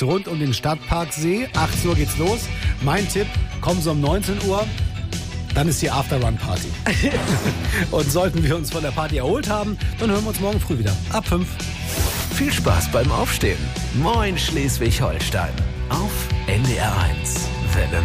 rund um den Stadtparksee. 18 Uhr geht's los. Mein Tipp, kommen Sie um 19 Uhr. Dann ist die After-Run-Party. Und sollten wir uns von der Party erholt haben, dann hören wir uns morgen früh wieder. Ab 5. Viel Spaß beim Aufstehen. Moin Schleswig-Holstein. Auf NDR 1. Welle